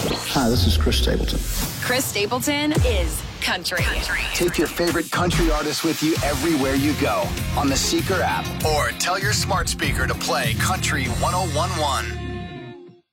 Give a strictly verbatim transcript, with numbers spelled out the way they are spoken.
Hi, this is Chris Stapleton. Chris Stapleton is country. country. Take your favorite country artist with you everywhere you go on the Seeker app, or tell your smart speaker to play Country one oh one one.